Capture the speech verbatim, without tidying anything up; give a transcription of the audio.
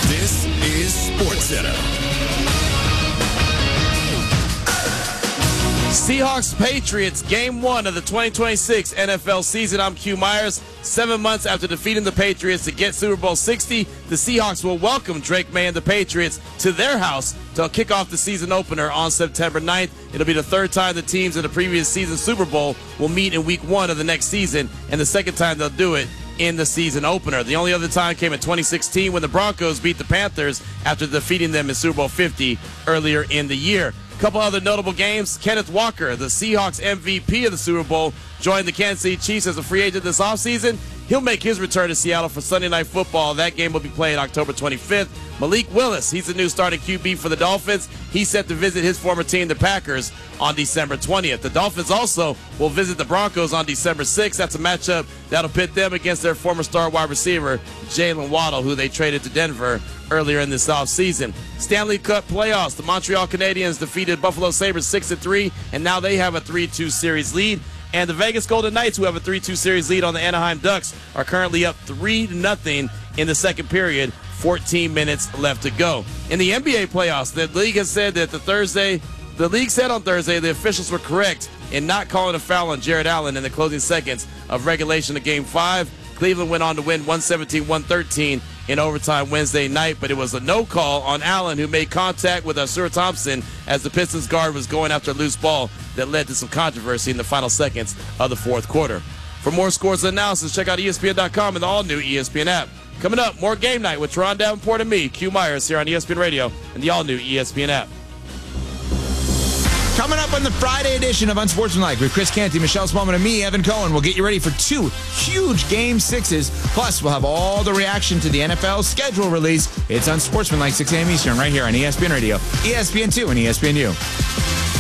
This is SportsCenter. Seahawks Patriots, game one of the twenty twenty-six N F L season. I'm Q Myers. Seven months after defeating the Patriots to get Super Bowl sixty, the Seahawks will welcome Drake May and the Patriots to their house to kick off the season opener on September ninth. It'll be the third time the teams in the previous season Super Bowl will meet in week one of the next season, and the second time they'll do it in the season opener. The only other time came in twenty sixteen when the Broncos beat the Panthers after defeating them in Super Bowl fifty earlier in the year. A couple other notable games. Kenneth Walker, the Seahawks M V P of the Super Bowl, joined the Kansas City Chiefs as a free agent this offseason. He'll make his return to Seattle for Sunday Night Football. That game will be played October twenty-fifth. Malik Willis, he's the new starting Q B for the Dolphins. He's set to visit his former team, the Packers, on December twentieth. The Dolphins also will visit the Broncos on December sixth. That's a matchup that'll pit them against their former star wide receiver, Jalen Waddle, who they traded to Denver earlier in this offseason. Stanley Cup playoffs. The Montreal Canadiens defeated Buffalo Sabres six to three, and now they have a three two series lead. And the Vegas Golden Knights, who have a three two series lead on the Anaheim Ducks, are currently up three to nothing in the second period. fourteen minutes left to go. In the N B A playoffs, the league has said that the Thursday, the league said on Thursday the officials were correct in not calling a foul on Jared Allen in the closing seconds of regulation of Game five. Cleveland went on to win one seventeen one thirteen in overtime Wednesday night, but it was a no call on Allen, who made contact with Ausar Thompson as the Pistons guard was going after a loose ball that led to some controversy in the final seconds of the fourth quarter. For more scores and analysis, check out E S P N dot com and the all-new E S P N app. Coming up, more Game Night with Teron Davenport and me, Q Myers, here on E S P N Radio and the all-new E S P N app. Coming up on the Friday edition of Unsportsmanlike with Chris Canty, Michelle Smallman, and me, Evan Cohen. We'll get you ready for two huge Game sixes. Plus, we'll have all the reaction to the N F L schedule release. It's Unsportsmanlike, six a.m. Eastern, right here on E S P N Radio, E S P N two, and E S P N U.